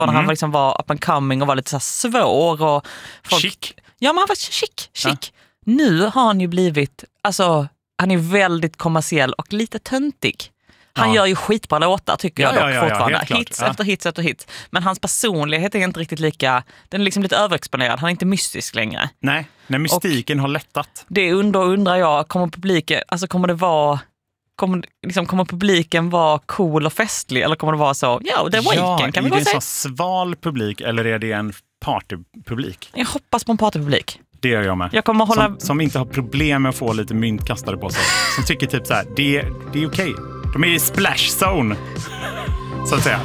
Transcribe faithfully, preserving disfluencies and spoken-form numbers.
när mm. han liksom var up and coming och var lite så här svår. Och folk... Chic. Ja, men han var chic, chic. Ja. Nu har han ju blivit, alltså han är väldigt kommersiell och lite töntig. Han ja. gör ju skitbra låtar tycker ja, jag dock ja, ja, fortfarande. Ja, hits ja. efter hits efter hits. Men hans personlighet är inte riktigt lika, den är liksom lite överexponerad. Han är inte mystisk längre. Nej, när mystiken och har lättat. Det undrar, undrar jag, kommer publiken, alltså kommer det vara, kommer, liksom, kommer publiken vara cool och festlig eller kommer det vara så, ja, The Weeknd ja, kan vi bara säga. Är det en så sval publik eller är det en partypublik? Jag hoppas på en partypublik. Det gör jag med. Jag kommer hålla... som, som inte har problem med att få lite mynt kastade på sig. Som tycker typ så här, det, det är okej. De är i splash zone, så att säga.